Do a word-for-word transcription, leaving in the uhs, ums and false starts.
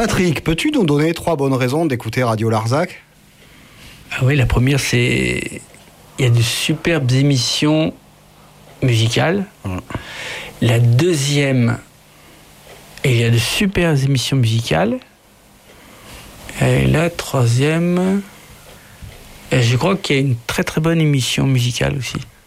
Patrick, peux-tu nous donner trois bonnes raisons d'écouter Radio Larzac ? Ah oui, la première, c'est... Il y a de superbes émissions musicales. Mmh. La deuxième, il y a de superbes émissions musicales. Et la troisième, je crois qu'il y a une très très bonne émission musicale aussi.